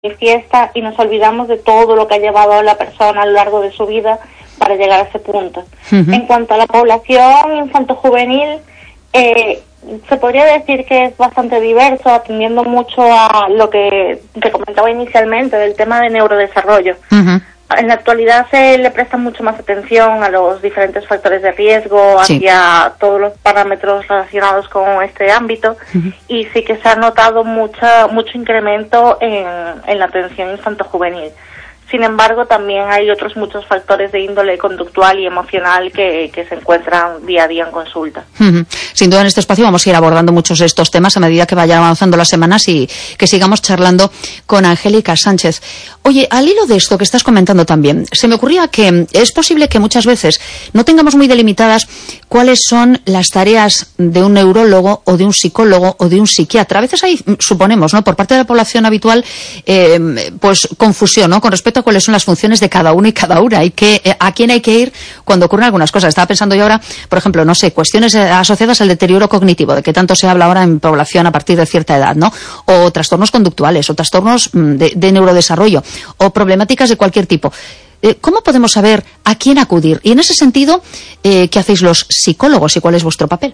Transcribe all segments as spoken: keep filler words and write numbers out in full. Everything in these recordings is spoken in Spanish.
manifiesta y nos olvidamos de todo lo que ha llevado a la persona a lo largo de su vida para llegar a ese punto. Uh-huh. En cuanto a la población infanto-juvenil, eh, se podría decir que es bastante diverso, atendiendo mucho a lo que te comentaba inicialmente del tema de neurodesarrollo. Uh-huh. En la actualidad se le presta mucho más atención a los diferentes factores de riesgo, sí. hacia todos los parámetros relacionados con este ámbito, uh-huh. y sí que se ha notado mucha, mucho incremento en, en la atención infanto-juvenil. Sin embargo, también hay otros muchos factores de índole conductual y emocional que, que se encuentran día a día en consulta. Uh-huh. Sin duda en este espacio vamos a ir abordando muchos de estos temas a medida que vayan avanzando las semanas y que sigamos charlando con Angélica Sánchez. Oye, al hilo de esto que estás comentando también, se me ocurría que es posible que muchas veces no tengamos muy delimitadas cuáles son las tareas de un neurólogo o de un psicólogo o de un psiquiatra. A veces hay, suponemos, ¿no?, por parte de la población habitual, eh, pues confusión, ¿no?, con respecto a cuáles son las funciones de cada uno y cada una y que, eh, a quién hay que ir cuando ocurren algunas cosas. Estaba pensando yo ahora, por ejemplo, no sé, cuestiones asociadas al deterioro cognitivo, de que tanto se habla ahora en población a partir de cierta edad, ¿no? O trastornos conductuales, o trastornos de, de neurodesarrollo, o problemáticas de cualquier tipo. Eh, ¿Cómo podemos saber a quién acudir? Y en ese sentido, eh, ¿qué hacéis los psicólogos y cuál es vuestro papel?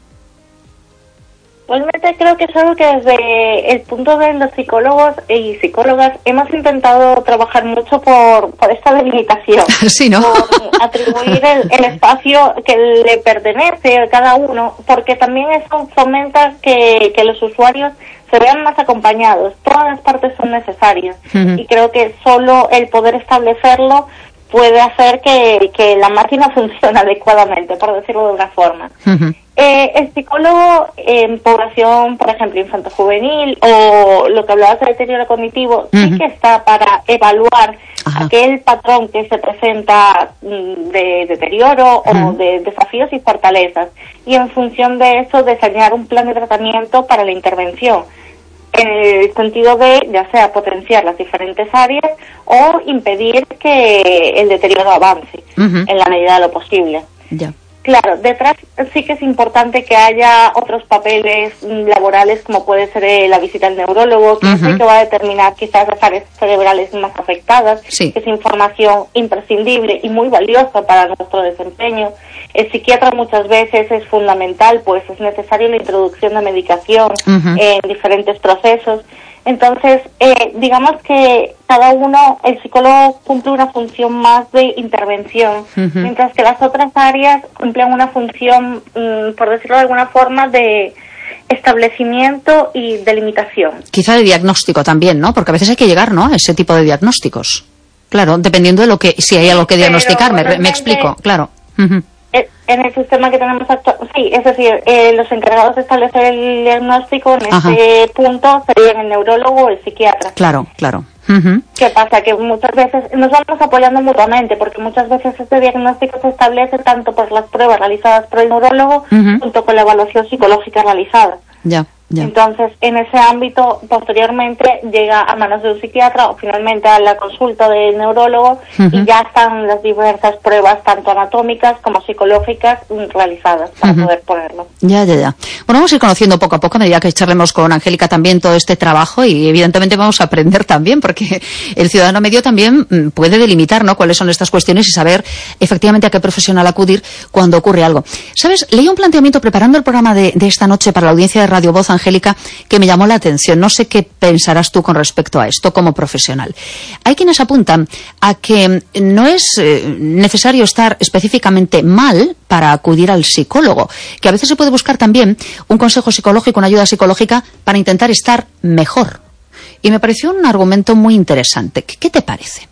Realmente creo que es algo que desde el punto de los psicólogos y psicólogas hemos intentado trabajar mucho por, por esta delimitación. Sí, ¿no? Por atribuir el, el espacio que le pertenece a cada uno, porque también eso fomenta que, que los usuarios se vean más acompañados. Todas las partes son necesarias. Uh-huh. Y creo que solo el poder establecerlo puede hacer que, que la máquina funcione adecuadamente, por decirlo de una forma. Uh-huh. Eh, el psicólogo en población, por ejemplo, infanto-juvenil, o lo que hablabas del deterioro cognitivo, uh-huh. sí que está para evaluar Ajá. aquel patrón que se presenta de deterioro uh-huh. o de desafíos y fortalezas, y en función de eso diseñar un plan de tratamiento para la intervención, en el sentido de, ya sea potenciar las diferentes áreas o impedir que el deterioro avance uh-huh. en la medida de lo posible. Ya. Claro, detrás sí que es importante que haya otros papeles laborales, como puede ser eh, la visita al neurólogo, que uh-huh. es el que va a determinar quizás las áreas cerebrales más afectadas, sí. que es información imprescindible y muy valiosa para nuestro desempeño. El psiquiatra muchas veces es fundamental, pues es necesaria la introducción de medicación uh-huh. en diferentes procesos. Entonces, eh, digamos que cada uno, el psicólogo cumple una función más de intervención, uh-huh. mientras que las otras áreas cumplen una función, um, por decirlo de alguna forma, de establecimiento y delimitación. Quizá de diagnóstico también, ¿no? Porque a veces hay que llegar, ¿no?, a ese tipo de diagnósticos. Claro, dependiendo de lo que, si hay algo que diagnosticar, me, me explico, claro. Uh-huh. En el sistema que tenemos actual, sí, es decir, eh, los encargados de establecer el diagnóstico en Ajá. este punto serían el neurólogo o el psiquiatra. Claro, claro. Uh-huh. ¿Qué pasa? Que muchas veces nos vamos apoyando mutuamente, porque muchas veces este diagnóstico se establece tanto por las pruebas realizadas por el neurólogo uh-huh. junto con la evaluación psicológica realizada. Ya. Ya. Entonces, en ese ámbito, posteriormente llega a manos de un psiquiatra o finalmente a la consulta del neurólogo uh-huh. y ya están las diversas pruebas, tanto anatómicas como psicológicas, realizadas para uh-huh. poder ponerlo. Ya, ya, ya. Bueno, vamos a ir conociendo poco a poco, a medida que charlemos con Angélica también todo este trabajo, y evidentemente vamos a aprender también, porque el ciudadano medio también puede delimitar, ¿no?, cuáles son estas cuestiones y saber efectivamente a qué profesional acudir cuando ocurre algo. ¿Sabes? Leí un planteamiento preparando el programa de, de esta noche para la audiencia de Radio Voz, Angélica, que me llamó la atención. No sé qué pensarás tú con respecto a esto como profesional. Hay quienes apuntan a que no es eh, necesario estar específicamente mal para acudir al psicólogo, que a veces se puede buscar también un consejo psicológico, una ayuda psicológica para intentar estar mejor. Y me pareció un argumento muy interesante. ¿Qué, qué te parece?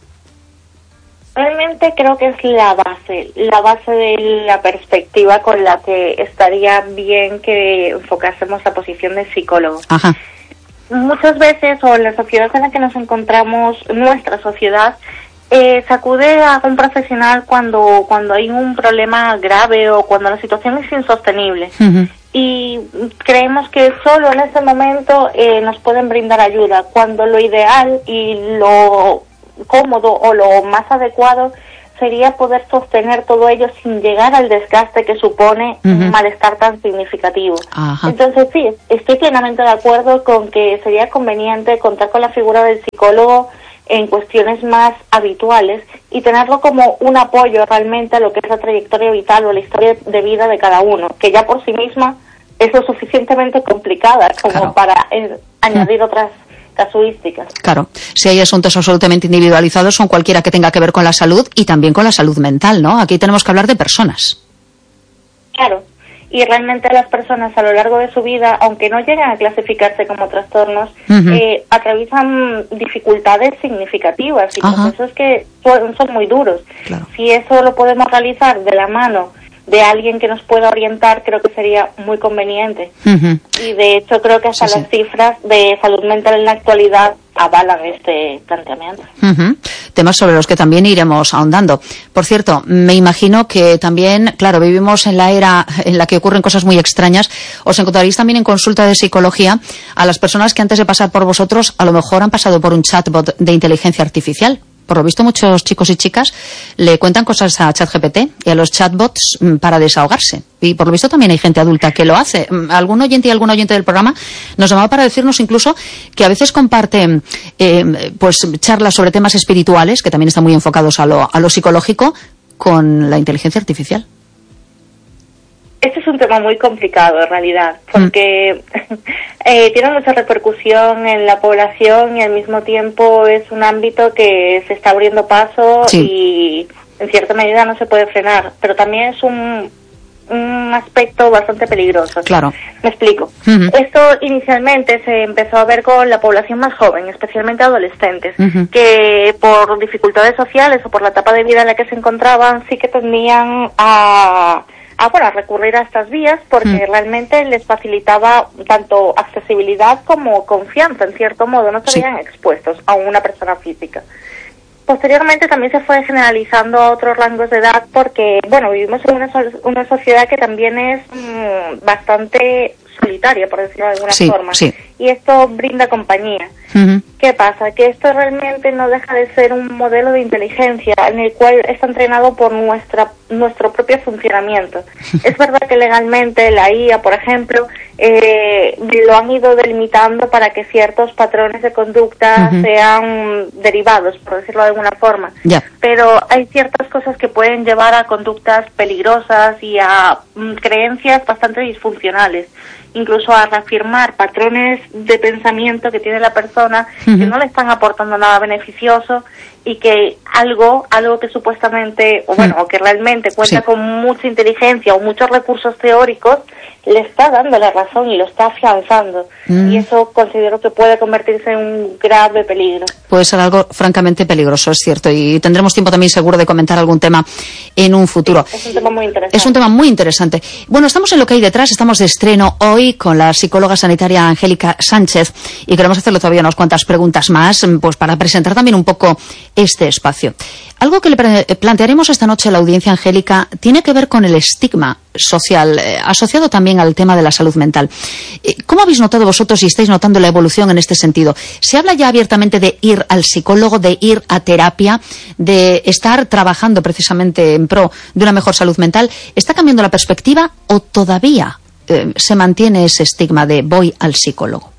Realmente creo que es la base, la base de la perspectiva con la que estaría bien que enfocásemos la posición del psicólogo. Ajá. Muchas veces, o en la sociedad en la que nos encontramos, nuestra sociedad, eh, se acude a un profesional cuando, cuando hay un problema grave o cuando la situación es insostenible. Uh-huh. Y creemos que solo en ese momento eh, nos pueden brindar ayuda, cuando lo ideal y lo cómodo o lo más adecuado sería poder sostener todo ello sin llegar al desgaste que supone uh-huh. un malestar tan significativo. Ajá. Entonces sí, estoy plenamente de acuerdo con que sería conveniente contar con la figura del psicólogo en cuestiones más habituales y tenerlo como un apoyo realmente a lo que es la trayectoria vital o la historia de vida de cada uno, que ya por sí misma es lo suficientemente complicada como claro. para eh, añadir mm. otras casuísticas. Claro, si hay asuntos absolutamente individualizados son cualquiera que tenga que ver con la salud y también con la salud mental, ¿no? Aquí tenemos que hablar de personas. Claro, y realmente las personas a lo largo de su vida, aunque no lleguen a clasificarse como trastornos, uh-huh. eh, atraviesan dificultades significativas y Ajá. procesos que son, son muy duros. Claro. Si eso lo podemos realizar de la mano de alguien que nos pueda orientar, creo que sería muy conveniente. Uh-huh. Y de hecho creo que hasta sí, las sí. cifras de salud mental en la actualidad avalan este planteamiento. Uh-huh. Temas sobre los que también iremos ahondando. Por cierto, me imagino que también, claro, vivimos en la era en la que ocurren cosas muy extrañas. Os encontraréis también en consulta de psicología a las personas que antes de pasar por vosotros a lo mejor han pasado por un chatbot de inteligencia artificial. Por lo visto, muchos chicos y chicas le cuentan cosas a ChatGPT y a los chatbots para desahogarse. Y por lo visto también hay gente adulta que lo hace. Algún oyente y algún oyente del programa nos llamaba para decirnos incluso que a veces comparten eh, pues charlas sobre temas espirituales, que también están muy enfocados a lo, a lo psicológico, con la inteligencia artificial. Este es un tema muy complicado en realidad, porque mm. eh, tiene mucha repercusión en la población y al mismo tiempo es un ámbito que se está abriendo paso sí. y en cierta medida no se puede frenar, pero también es un, un aspecto bastante peligroso. Claro. Me explico. Uh-huh. Esto inicialmente se empezó a ver con la población más joven, especialmente adolescentes, uh-huh. que por dificultades sociales o por la etapa de vida en la que se encontraban sí que tendían a... Ah, bueno, a recurrir a estas vías porque mm. realmente les facilitaba tanto accesibilidad como confianza, en cierto modo, no se veían sí. expuestos a una persona física. Posteriormente también se fue generalizando a otros rangos de edad porque, bueno, vivimos en una, so- una sociedad que también es mmm, bastante solitaria, por decirlo de alguna sí, forma, sí. y esto brinda compañía. Uh-huh. ¿Qué pasa? Que esto realmente no deja de ser un modelo de inteligencia en el cual está entrenado por nuestra nuestro propio funcionamiento. Es verdad que legalmente la I A, por ejemplo, eh, lo han ido delimitando para que ciertos patrones de conducta uh-huh. sean derivados, por decirlo de alguna forma. Yeah. Pero hay ciertas cosas que pueden llevar a conductas peligrosas y a mm, creencias bastante disfuncionales, incluso a reafirmar patrones de pensamiento que tiene la persona uh-huh. que no le están aportando nada beneficioso y que algo, algo que supuestamente, o bueno, o que realmente cuenta sí. con mucha inteligencia o muchos recursos teóricos, le está dando la razón y lo está afianzando. Mm. Y eso considero que puede convertirse en un grave peligro. Puede ser algo francamente peligroso, es cierto. Y tendremos tiempo también seguro de comentar algún tema en un futuro. Sí, es un tema muy interesante. Es un tema muy interesante. Bueno, estamos en Lo que hay detrás, estamos de estreno hoy con la psicóloga sanitaria Angélica Sánchez y queremos hacerle todavía unas cuantas preguntas más, pues para presentar también un poco este espacio. Algo que le plantearemos esta noche a la audiencia, Angélica, tiene que ver con el estigma social, eh, asociado también al tema de la salud mental. Eh, ¿Cómo habéis notado vosotros y estáis notando la evolución en este sentido? ¿Se habla ya abiertamente de ir al psicólogo, de ir a terapia, de estar trabajando precisamente en pro de una mejor salud mental? ¿Está cambiando la perspectiva o todavía eh, se mantiene ese estigma de voy al psicólogo?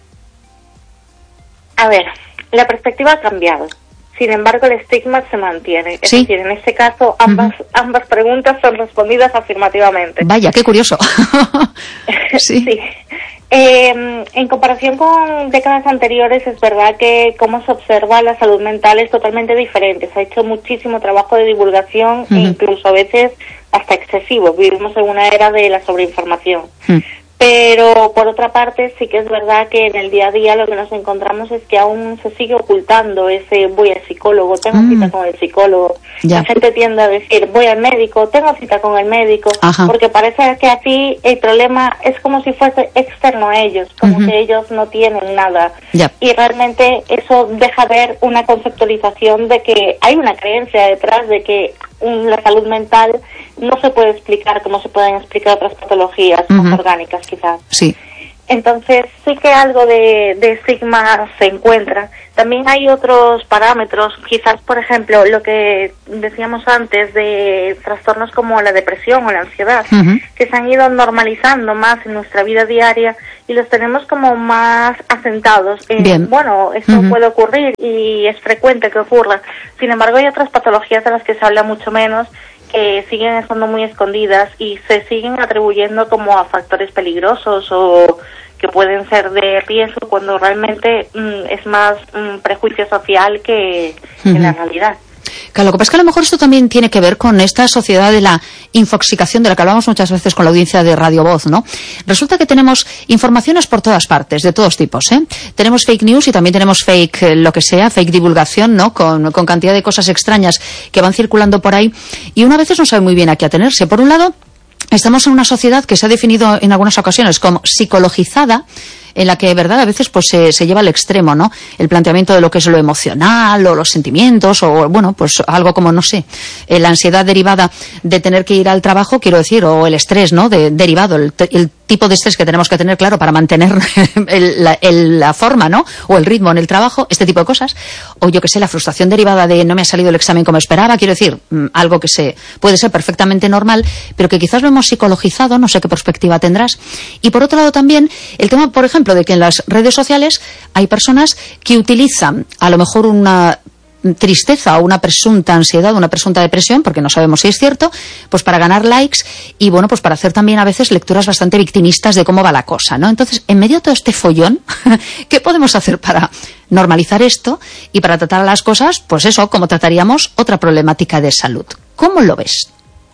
A ver, la perspectiva ha cambiado. Sin embargo, el estigma se mantiene. Es ¿Sí? decir, en este caso, ambas uh-huh. ambas preguntas son respondidas afirmativamente. Vaya, qué curioso. sí. sí. Eh, en comparación con décadas anteriores, es verdad que cómo se observa la salud mental es totalmente diferente. Se ha hecho muchísimo trabajo de divulgación uh-huh. e incluso a veces hasta excesivo. Vivimos en una era de la sobreinformación. Uh-huh. Pero, por otra parte, sí que es verdad que en el día a día lo que nos encontramos es que aún se sigue ocultando ese voy al psicólogo, tengo mm. cita con el psicólogo. Ya. La gente tiende a decir voy al médico, tengo cita con el médico, Ajá. porque parece que así el problema es como si fuese externo a ellos, como uh-huh. que ellos no tienen nada. Ya. Y realmente eso deja ver una conceptualización de que hay una creencia detrás de que la salud mental no se puede explicar como se pueden explicar otras patologías uh-huh. más orgánicas quizás. Sí. Entonces sí que algo de, de estigma se encuentra. También hay otros parámetros, quizás, por ejemplo, lo que decíamos antes de trastornos como la depresión o la ansiedad, uh-huh. que se han ido normalizando más en nuestra vida diaria y los tenemos como más asentados. Eh, Bien. Bueno, esto uh-huh. puede ocurrir y es frecuente que ocurra. Sin embargo, hay otras patologías de las que se habla mucho menos, que siguen estando muy escondidas y se siguen atribuyendo como a factores peligrosos o que pueden ser de riesgo cuando realmente mm, es más mm, prejuicio social que, uh-huh. que la realidad. Claro, lo que pasa es que a lo mejor esto también tiene que ver con esta sociedad de la infoxicación de la que hablamos muchas veces con la audiencia de Radio Voz, ¿no? Resulta que tenemos informaciones por todas partes, de todos tipos, ¿eh? Tenemos fake news y también tenemos fake eh, lo que sea, fake divulgación, ¿no? Con, con cantidad de cosas extrañas que van circulando por ahí y una vez no sabe muy bien a qué atenerse. Por un lado, estamos en una sociedad que se ha definido en algunas ocasiones como psicologizada, en la que, verdad, a veces pues se, se lleva al extremo, ¿no? El planteamiento de lo que es lo emocional o los sentimientos o, bueno, pues algo como, no sé, eh, la ansiedad derivada de tener que ir al trabajo, quiero decir, o el estrés, ¿no? De, derivado, el, el tipo de estrés que tenemos que tener, claro, para mantener el, la, el, la forma, ¿no? O el ritmo en el trabajo, este tipo de cosas. O yo que sé, la frustración derivada de no me ha salido el examen como esperaba, quiero decir, algo que se puede ser perfectamente normal, pero que quizás lo hemos psicologizado, no sé qué perspectiva tendrás. Y por otro lado también, el tema, por ejemplo, de que en las redes sociales hay personas que utilizan a lo mejor una tristeza o una presunta ansiedad, una presunta depresión, porque no sabemos si es cierto, pues para ganar likes y bueno, pues para hacer también a veces lecturas bastante victimistas de cómo va la cosa, ¿no? Entonces, en medio de todo este follón, ¿qué podemos hacer para normalizar esto y para tratar a las cosas, pues eso, como trataríamos otra problemática de salud? ¿Cómo lo ves?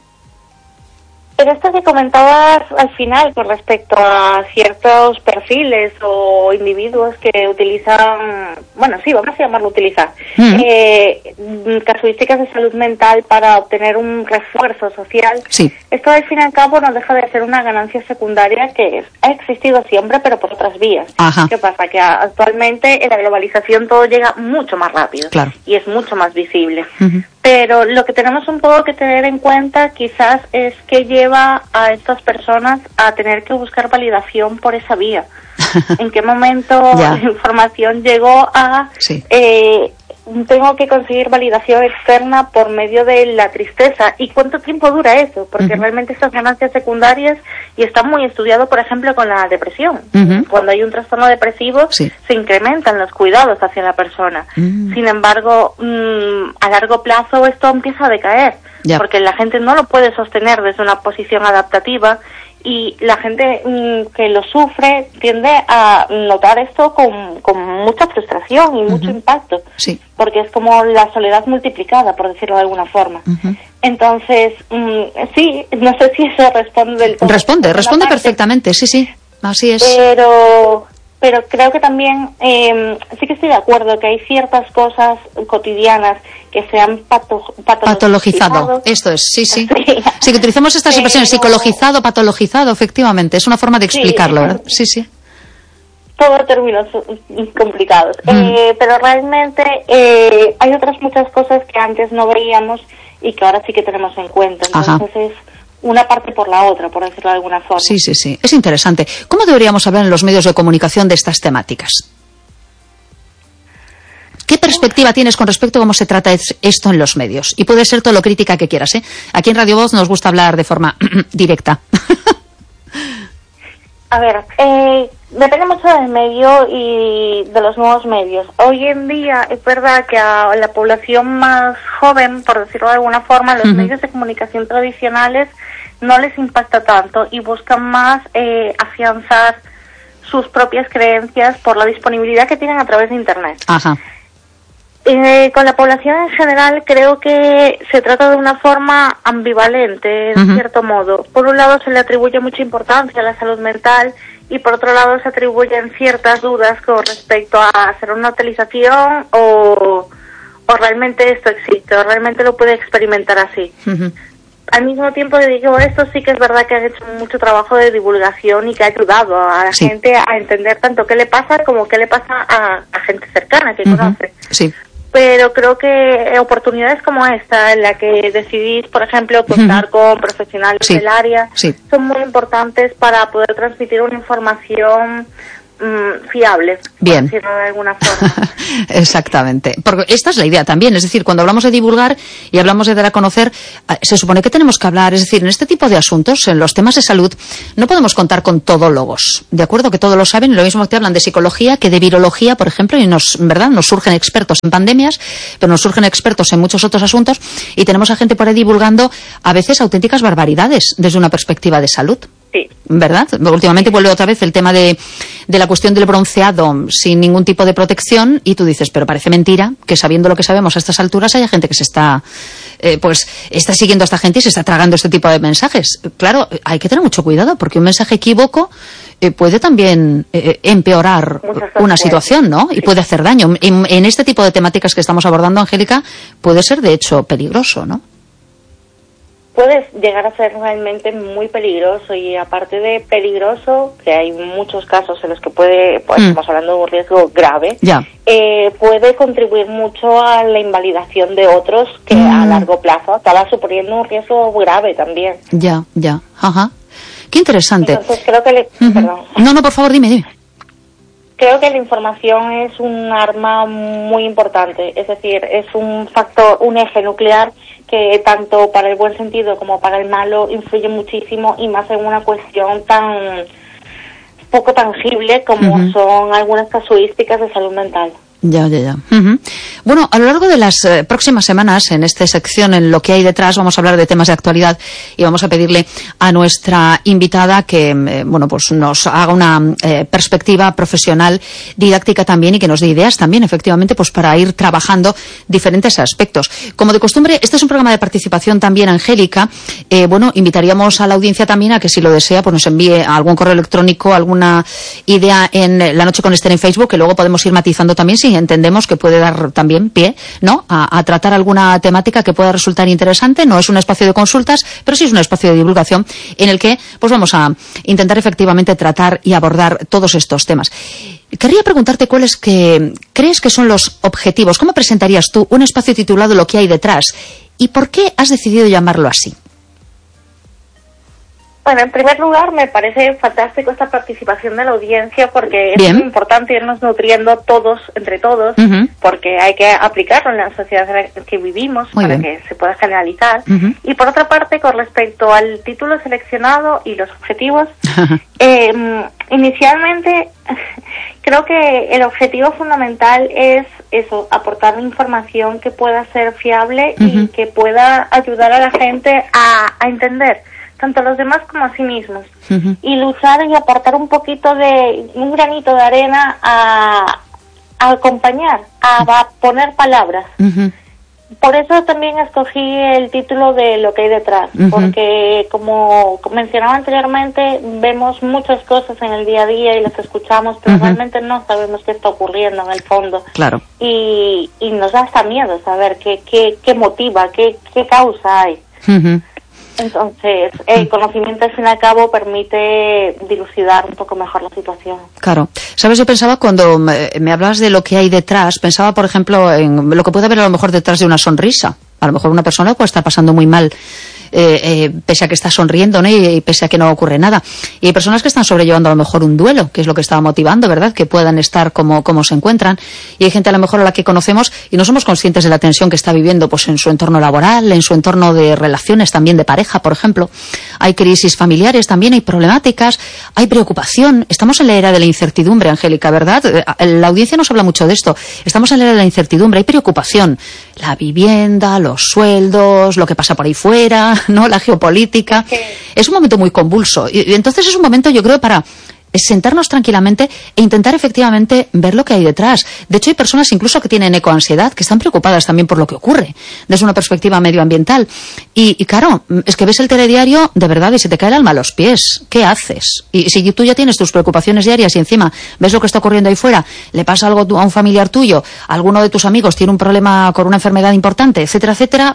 Pero esto que comentabas al final con respecto a ciertos perfiles o individuos que utilizan, bueno, sí, vamos a llamarlo utilizar, mm. eh, casuísticas de salud mental para obtener un refuerzo social, sí. Esto al fin y al cabo no deja de ser una ganancia secundaria que es, ha existido siempre, pero por otras vías. Ajá. ¿Qué pasa? Que actualmente en la globalización todo llega mucho más rápido, claro. Y es mucho más visible. Uh-huh. Pero lo que tenemos un poco que tener en cuenta quizás es que lleva a estas personas a tener que buscar validación por esa vía. ¿En qué momento la información llegó a... Sí. Eh, tengo que conseguir validación externa por medio de la tristeza? ¿Y cuánto tiempo dura eso? Porque uh-huh. realmente estas ganancias secundarias, y está muy estudiado, por ejemplo, con la depresión. Uh-huh. Cuando hay un trastorno depresivo, sí. se incrementan los cuidados hacia la persona. Uh-huh. Sin embargo, mmm, a largo plazo esto empieza a decaer, yeah. porque la gente no lo puede sostener desde una posición adaptativa, y la gente mmm, que lo sufre tiende a notar esto con, con mucha frustración y uh-huh. mucho impacto, sí. porque es como la soledad multiplicada, por decirlo de alguna forma. Uh-huh. Entonces, mmm, sí, no sé si eso responde del todo. Responde, responde parte, perfectamente, sí, sí, así es. Pero... Pero creo que también eh, sí que estoy de acuerdo que hay ciertas cosas cotidianas que se han pato, patologizado. Patologizado, esto es, sí, sí. Sí, sí que utilizamos estas pero... expresiones, psicologizado, patologizado, efectivamente. Es una forma de explicarlo, sí. ¿verdad? Sí, sí. Todo términos complicados. Mm. Eh, pero realmente eh, hay otras muchas cosas que antes no veíamos y que ahora sí que tenemos en cuenta. Entonces Ajá. es... una parte por la otra, por decirlo de alguna forma. Sí, sí, sí. Es interesante. ¿Cómo deberíamos hablar en los medios de comunicación de estas temáticas? ¿Qué perspectiva tienes con respecto a cómo se trata esto en los medios? Y puede ser todo lo crítica que quieras, ¿eh? Aquí en Radio Voz nos gusta hablar de forma directa. A ver, eh, depende mucho del medio y de los nuevos medios. Hoy en día es verdad que a la población más joven, por decirlo de alguna forma, los uh-huh. medios de comunicación tradicionales no les impacta tanto y buscan más eh, afianzar sus propias creencias por la disponibilidad que tienen a través de Internet. Ajá. Eh, con la población en general creo que se trata de una forma ambivalente, en uh-huh. cierto modo. Por un lado se le atribuye mucha importancia a la salud mental y por otro lado se atribuyen ciertas dudas con respecto a hacer una utilización o, o realmente esto existe, o realmente lo puede experimentar así. Uh-huh. Al mismo tiempo digo, esto sí que es verdad que han hecho mucho trabajo de divulgación y que ha ayudado a la sí. gente a entender tanto qué le pasa como qué le pasa a, a gente cercana que uh-huh. conoce. Sí. Pero creo que oportunidades como esta, en la que decidís, por ejemplo, contar uh-huh. con profesionales sí. del área, sí. son muy importantes para poder transmitir una información mmm, fiables, bien, por decirlo de alguna forma. Exactamente, porque esta es la idea también, es decir, cuando hablamos de divulgar y hablamos de dar a conocer, se supone que tenemos que hablar, es decir, en este tipo de asuntos, en los temas de salud, no podemos contar con todólogos, ¿de acuerdo? Que todos lo saben, y lo mismo que te hablan de psicología que de virología, por ejemplo, y nos, ¿verdad? Nos surgen expertos en pandemias, pero nos surgen expertos en muchos otros asuntos, y tenemos a gente por ahí divulgando a veces auténticas barbaridades desde una perspectiva de salud. Sí. ¿Verdad? Últimamente vuelve otra vez el tema de, de la cuestión del bronceado sin ningún tipo de protección, y tú dices, pero parece mentira que sabiendo lo que sabemos a estas alturas haya gente que se está, eh, pues, está siguiendo a esta gente y se está tragando este tipo de mensajes. Claro, hay que tener mucho cuidado porque un mensaje equívoco eh, puede también eh, empeorar una situación, ¿no? Y puede hacer daño. En, en este tipo de temáticas que estamos abordando, Angélica, puede ser de hecho peligroso, ¿no? Puede llegar a ser realmente muy peligroso, y aparte de peligroso, que hay muchos casos en los que puede, pues mm. estamos hablando de un riesgo grave, ya. eh, puede contribuir mucho a la invalidación de otros que mm. a largo plazo acaba suponiendo un riesgo grave también. Ya, ya, ajá. Qué interesante. Entonces creo que... Le... Uh-huh. Perdón. No, no, por favor, dime, dime. Creo que la información es un arma muy importante, es decir, es un factor, un eje nuclear que tanto para el buen sentido como para el malo influye muchísimo, y más en una cuestión tan poco tangible como uh-huh. son algunas casuísticas de salud mental. Ya, ya, ya. Uh-huh. Bueno, a lo largo de las eh, próximas semanas, en esta sección, en lo que hay detrás, vamos a hablar de temas de actualidad y vamos a pedirle a nuestra invitada que, eh, bueno, pues nos haga una eh, perspectiva profesional, didáctica también, y que nos dé ideas también, efectivamente, pues para ir trabajando diferentes aspectos. Como de costumbre, este es un programa de participación también, Angélica. Eh, bueno, invitaríamos a la audiencia también a que, si lo desea, pues nos envíe algún correo electrónico, alguna idea en La Noche con Esther en Facebook, que luego podemos ir matizando también si entendemos que puede dar también pie, ¿no?, a, a tratar alguna temática que pueda resultar interesante. No es un espacio de consultas, pero sí es un espacio de divulgación en el que pues vamos a intentar efectivamente tratar y abordar todos estos temas. Querría preguntarte cuáles que crees que son los objetivos. ¿Cómo presentarías tú un espacio titulado Lo que hay detrás? ¿Y por qué has decidido llamarlo así? Bueno, en primer lugar, me parece fantástico esta participación de la audiencia, porque Bien. Es muy importante irnos nutriendo todos, entre todos, uh-huh. porque hay que aplicarlo en la sociedad en la que vivimos muy para bien. Que se pueda generalizar. Uh-huh. Y por otra parte, con respecto al título seleccionado y los objetivos, uh-huh. eh, inicialmente creo que el objetivo fundamental es eso, aportar información que pueda ser fiable uh-huh. y que pueda ayudar a la gente a, a entender tanto a los demás como a sí mismos, uh-huh. y luchar y aportar un poquito de, un granito de arena a, a acompañar, a, a poner palabras. Uh-huh. Por eso también escogí el título de Lo que hay detrás, uh-huh. porque como mencionaba anteriormente, vemos muchas cosas en el día a día y las escuchamos, pero uh-huh. realmente no sabemos qué está ocurriendo en el fondo. Claro. Y, y nos da hasta miedo saber qué, qué, qué motiva, qué, qué causa hay. Uh-huh. Entonces, el conocimiento al fin y al cabo permite dilucidar un poco mejor la situación. Claro. ¿Sabes? Yo pensaba, cuando me, me hablabas de lo que hay detrás, pensaba, por ejemplo, en lo que puede haber a lo mejor detrás de una sonrisa. A lo mejor una persona puede estar pasando muy mal, eh, eh, pese a que está sonriendo, ¿no? Y, y pese a que no ocurre nada. Y hay personas que están sobrellevando a lo mejor un duelo, que es lo que estaba motivando, ¿verdad? Que puedan estar como, como se encuentran. Y hay gente a lo mejor a la que conocemos y no somos conscientes de la tensión que está viviendo, pues en su entorno laboral, en su entorno de relaciones también de pareja, por ejemplo. Hay crisis familiares también, hay problemáticas, hay preocupación. Estamos en la era de la incertidumbre, Angélica, ¿verdad? La audiencia nos habla mucho de esto. Estamos en la era de la incertidumbre, hay preocupación. La vivienda, los sueldos, lo que pasa por ahí fuera, ¿no? La geopolítica. Sí. Es un momento muy convulso. Y, y entonces es un momento, yo creo, para sentarnos tranquilamente e intentar efectivamente ver lo que hay detrás. De hecho, hay personas incluso que tienen ecoansiedad, que están preocupadas también por lo que ocurre desde una perspectiva medioambiental. Y, y claro, es que ves el telediario de verdad y se te cae el alma a los pies. ¿Qué haces? Y si tú ya tienes tus preocupaciones diarias y encima ves lo que está ocurriendo ahí fuera, le pasa algo a un familiar tuyo, alguno de tus amigos tiene un problema con una enfermedad importante, etcétera, etcétera.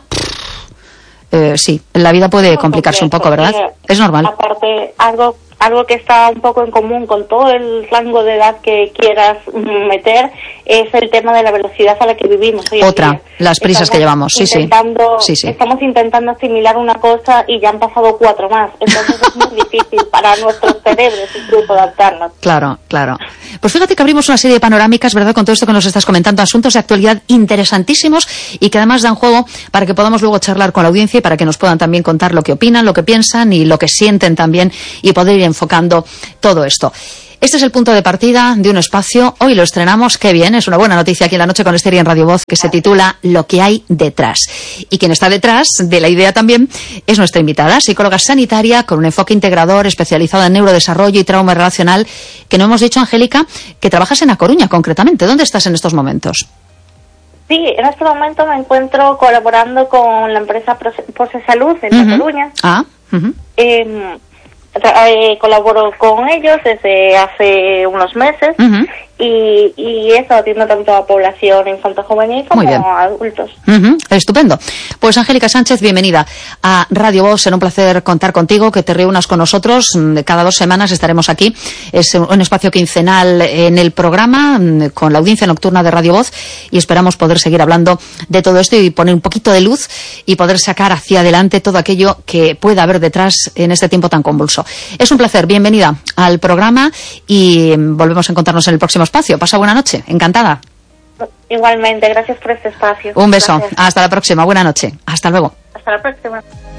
Eh, sí, la vida puede complicarse un poco, ¿verdad? Es normal. Aparte, algo algo que está un poco en común con todo el rango de edad que quieras meter es el tema de la velocidad a la que vivimos hoy en Otra. día. las prisas estamos que llevamos, sí, intentando, sí. sí, sí. Estamos intentando asimilar una cosa y ya han pasado cuatro más. Entonces es muy difícil para nuestros cerebros incluso adaptarnos. Claro, claro. Pues fíjate que abrimos una serie de panorámicas, ¿verdad?, con todo esto que nos estás comentando, asuntos de actualidad interesantísimos y que además dan juego para que podamos luego charlar con la audiencia y para que nos puedan también contar lo que opinan, lo que piensan y lo que sienten también y poder ir enfocando todo esto. Este es el punto de partida de un espacio. Hoy lo estrenamos, qué bien, es una buena noticia aquí en La Noche con Ester en Radio Voz, que se titula Lo que hay detrás. Y quien está detrás de la idea también es nuestra invitada, psicóloga sanitaria con un enfoque integrador especializado en neurodesarrollo y trauma relacional, que no hemos dicho, Angélica, que trabajas en A Coruña concretamente. ¿Dónde estás en estos momentos? Sí, en este momento me encuentro colaborando con la empresa Pose Salud en Uh-huh. A Coruña. Ah, uh-huh. Eh, Eh, colaboro con ellos desde hace unos meses uh-huh. y, y he estado atiendo tanto a población infanto-juvenil como a adultos. Uh-huh. Estupendo. Pues Angélica Sánchez, bienvenida a Radio Voz. Será un placer contar contigo, que te reúnas con nosotros. Cada dos semanas estaremos aquí. Es un espacio quincenal en el programa con la audiencia nocturna de Radio Voz y esperamos poder seguir hablando de todo esto y poner un poquito de luz y poder sacar hacia adelante todo aquello que pueda haber detrás en este tiempo tan convulso. Es un placer, bienvenida al programa y volvemos a encontrarnos en el próximo espacio. Pasa buena noche, encantada. Igualmente, gracias por este espacio. Un beso, gracias. Hasta la próxima, buena noche, hasta luego. Hasta la próxima.